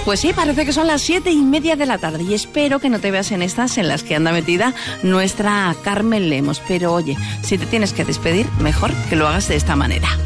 Pues sí, parece que son las 7:30 de la tarde y espero que no te veas en estas en las que anda metida nuestra Carmen Lemos. Pero oye, si te tienes que despedir, mejor que lo hagas de esta manera.